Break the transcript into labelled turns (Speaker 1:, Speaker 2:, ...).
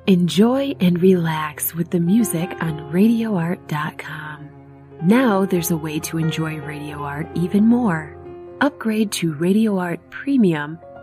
Speaker 1: Enjoy and relax with the music on RadioArt.com. Now there's a way to enjoy Radio Art even more. Upgrade to Radio Art Premium